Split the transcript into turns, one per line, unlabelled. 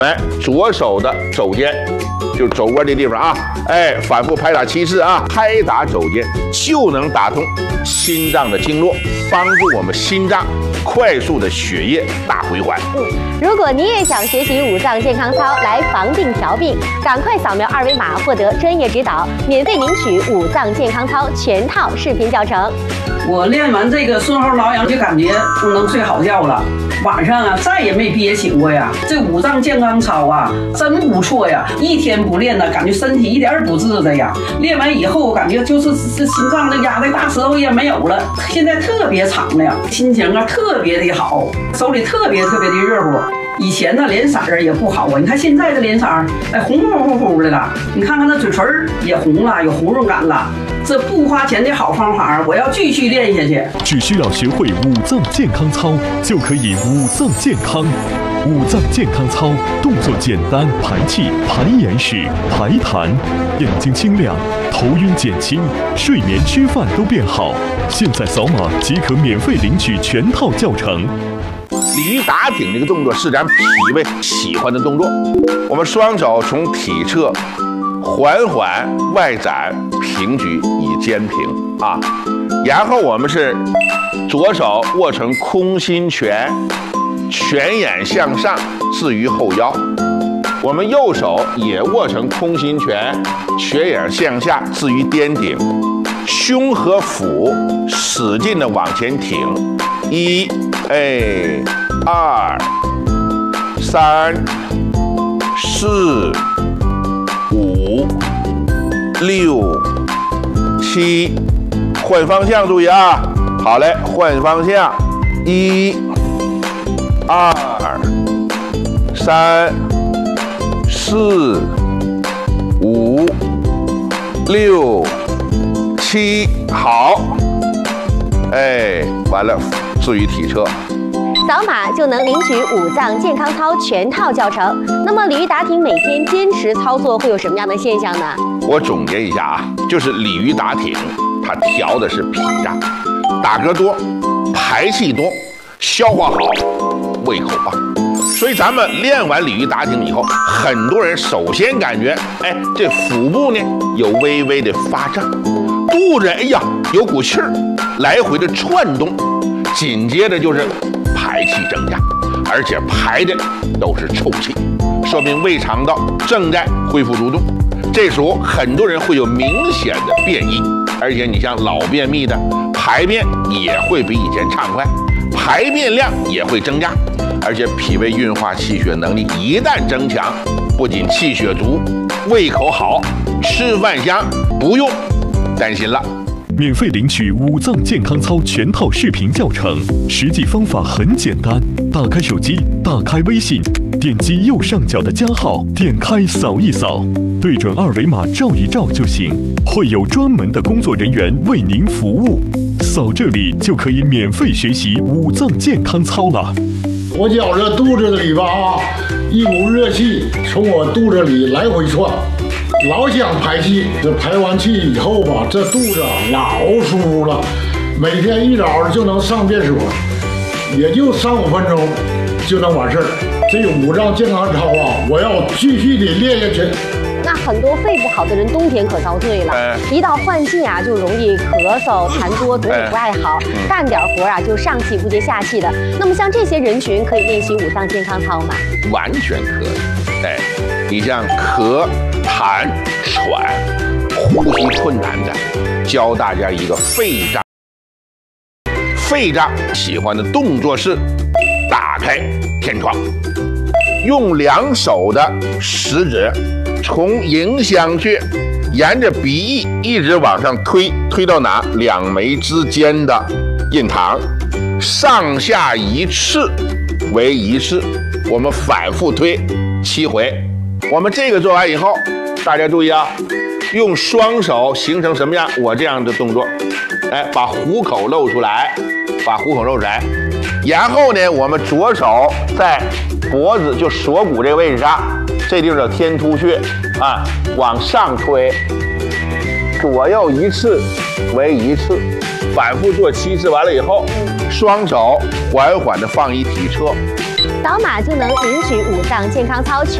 哎，左手的肘尖，就肘关这地方啊，哎，反复拍打7次啊，拍打肘尖就能打通心脏的经络，帮助我们心脏快速的血液大回环。
如果你也想学习五脏健康操来防病调病，赶快扫描2维码获得专业指导，免费领取五脏健康操全套视频教程。
我练完这个顺后挠痒就感觉能睡好觉了，晚上啊再也没憋醒过呀。这五脏健康操啊真不错呀，一天不练呢，感觉身体一点不治的呀。练完以后，我感觉就是心脏的压的大石头也没有了，现在特别敞亮，心情啊特别的好，手里特别的热乎。以前呢脸色儿也不好啊，你看现在的脸色儿，哎红乎乎的了，你看看那嘴唇也红了，有红润感了。这不花钱的好方法，我要继续练下去。
只需要学会五脏健康操，就可以五脏健康。五脏健康操动作简单，排气、排眼屎、排痰，眼睛清亮，头晕减轻，睡眠吃饭都变好。现在扫码即可免费领取全套教程。
鲤鱼打挺这个动作是咱脾胃喜欢的动作。我们双手从体侧缓缓外展平举以肩平啊，然后我们是左手握成空心拳，拳眼向上置于后腰，我们右手也握成空心拳，拳眼向下置于颠顶，胸和腹使劲的往前挺，1、2、3、4、5、6、7，换方向，注意啊！好嘞，换方向，1、2、3、4、5、6、7，好，哎，完了，置于体侧。
扫码就能领取五脏健康操全套教程。那么鲤鱼打挺每天坚持操作会有什么样的现象呢？我
总结一下啊，就是鲤鱼打挺，它调的是脾脏，打嗝多，排气多，消化好，胃口棒。所以咱们练完鲤鱼打挺以后，很多人首先感觉，哎，这腹部呢有微微的发胀，肚子哎呀有股气儿来回的窜动，紧接着就是排气增加，而且排的都是臭气，说明胃肠道正在恢复蠕动。这时候很多人会有明显的便意，而且你像老便秘的，排便也会比以前畅快，排便量也会增加，而且脾胃运化气血能力一旦增强，不仅气血足，胃口好，吃饭香，不用担心了。
免费领取五脏健康操全套视频教程，实际方法很简单，打开手机，打开微信，点击右上角的加号，点开扫一扫，对准2维码照一照就行，会有专门的工作人员为您服务。扫这里就可以免费学习五脏健康操了。
我觉着肚子里吧啊，一股热气从我肚子里来回窜，老想排气。这排完气以后吧，这肚子老舒服了，每天一早就能上厕所，也就3、5分钟就能完事儿。这个五脏健康操啊，我要继续的练下去。
那很多肺不好的人冬天可遭罪了，一到换季啊就容易咳嗽、痰多，肚子不爱好，干点活啊就上气不接下气的。那么像这些人群可以练习五脏健康操吗？
完全可以。哎，你像咳、痰、喘、呼吸困难的，教大家一个肺脏。肺脏喜欢的动作是打开天窗，用2手的食指从迎香穴沿着鼻翼一直往上推，推到哪？2眉之间的印堂，上下1次为1次，我们反复推7回。我们这个做完以后，大家注意啊，用双手形成什么样？我这样的动作，哎，把虎口露出来，把虎口露出来，然后呢，我们左手在脖子就锁骨这个位置上，这地方叫天突穴啊，往上推，左右1次为1次，反复做7次，完了以后，双手缓缓的放于体侧，
扫码就能领取5脏健康操全